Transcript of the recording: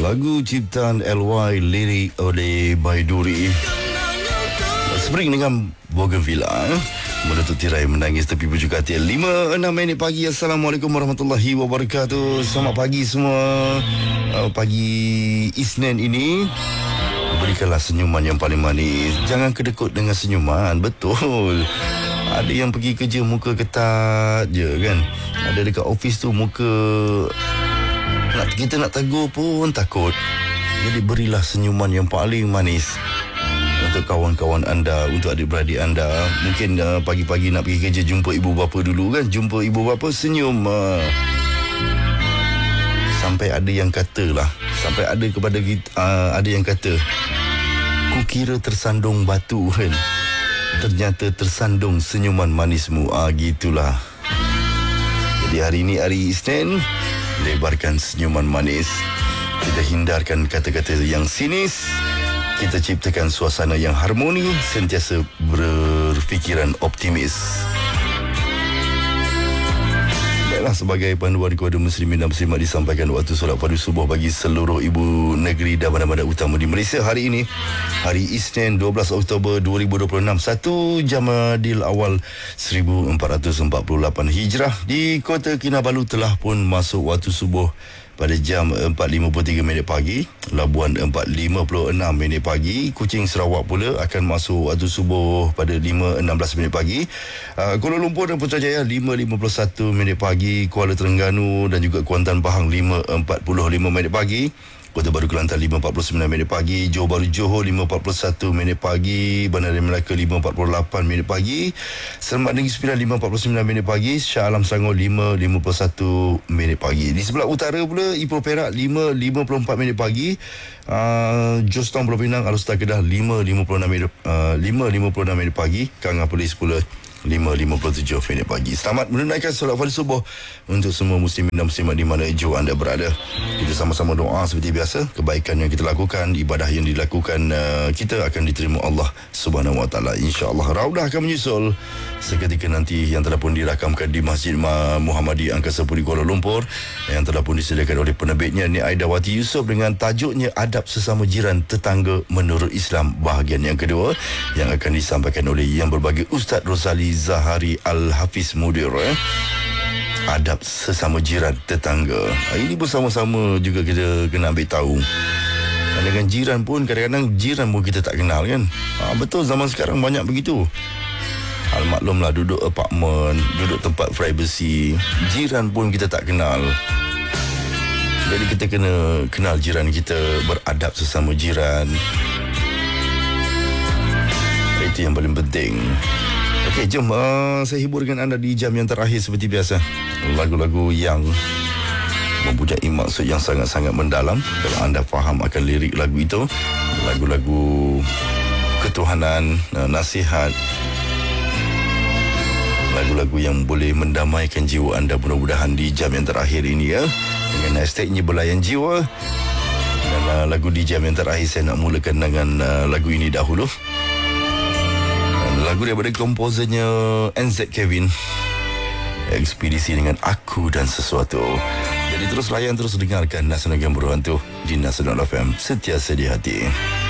Lagu ciptaan LY, lirik oleh Baiduri. Spring dengan Bougainvillea menutup tirai menangis tepi bujuk hati. 5-6 minit pagi. Assalamualaikum warahmatullahi wabarakatuh. Selamat pagi semua. Pagi Isnin ini, berikanlah senyuman yang paling manis. Jangan kedekut dengan senyuman. Betul, ada yang pergi kerja muka ketat je kan. Ada dekat office tu muka kita nak tegur pun takut. Jadi berilah senyuman yang paling manis untuk kawan-kawan anda, untuk adik-beradik anda. Mungkin pagi-pagi nak pergi kerja, jumpa ibu bapa dulu kan. Jumpa ibu bapa, senyum. Sampai ada yang kata lah, sampai ada kepada kita, ada yang kata, ku kira tersandung batu kan, ternyata tersandung senyuman manismu. Gitulah. Jadi hari ini hari Isnin, lebarkan senyuman manis. Kita hindarkan kata-kata yang sinis. Kita ciptakan suasana yang harmoni. Sentiasa berfikiran optimis. Baiklah, sebagai panduan kepada muslimin dan muslimat, disampaikan waktu solat fardu subuh bagi seluruh ibu negeri dan bandar-bandar utama di Malaysia hari ini, hari Isnin 12 Oktober 2026, 1 Jamadil Awal 1448 Hijrah. Di Kota Kinabalu telah pun masuk waktu subuh pada jam 4.53 minit pagi. Labuan 4.56 minit pagi. Kuching Sarawak pula akan masuk waktu subuh pada 5.16 minit pagi. Kuala Lumpur dan Putrajaya 5.51 minit pagi. Kuala Terengganu dan juga Kuantan Pahang 5.45 minit pagi. Kota Baru Kelantan 5.49 minit pagi. Johor Bahru Johor 5.41 minit pagi. Bandar Melaka 5.48 minit pagi. Selamat Negeri Sembilan 5.49 minit pagi. Shah Alam Selangor 5.51 minit pagi. Di sebelah utara pula, Ipoh Perak 5.54 minit pagi. Jos Town Pulau Pinang, Alustar Kedah 5.56 minit pagi. Kangah Polis pula 5.57 minit pagi. Selamat menunaikan solat fardu subuh untuk semua muslimin dan muslimat di mana jua anda berada. Kita sama-sama doa seperti biasa. Kebaikan yang kita lakukan, ibadah yang dilakukan, kita akan diterima Allah Subhanahu Wa Taala, insya-Allah. Raudah akan menyusul seketika nanti, yang telah pun dirakamkan di Masjid Muhammadi Angkasa Puri Kuala Lumpur, yang telah pun disediakan oleh penerbitnya Nik Aidawati Yusof dengan tajuknya Adab Sesama Jiran Tetangga Menurut Islam, bahagian yang kedua, yang akan disampaikan oleh yang berbahagia Ustaz Rosali Zahari Al-Hafiz Mudir. Adab sesama jiran tetangga. Ini bersama-sama juga kita kena ambil tahu. Dengan jiran pun, kadang-kadang jiran pun kita tak kenal kan. Betul, zaman sekarang banyak begitu. Maklumlah, duduk apartmen, duduk tempat privacy, jiran pun kita tak kenal. Jadi kita kena kenal jiran kita, beradab sesama jiran. Itu yang paling penting. Okey, jom saya hiburkan anda di jam yang terakhir seperti biasa. Lagu-lagu yang mempunyai maksud yang sangat-sangat mendalam. Kalau anda faham akan lirik lagu itu, lagu-lagu ketuhanan, nasihat, lagu-lagu yang boleh mendamaikan jiwa anda, mudah-mudahan di jam yang terakhir ini ya. Dengan hashtagnya Belayan Jiwa. Dan lagu di jam yang terakhir saya nak mulakan dengan lagu ini dahulu. Lagu daripada komposernya NZ Kevin, Ekspedisi dengan Aku dan Sesuatu. Jadi terus layan, terus dengarkan Nasional Game Berhantu di Nasional FM, sentiasa di hati.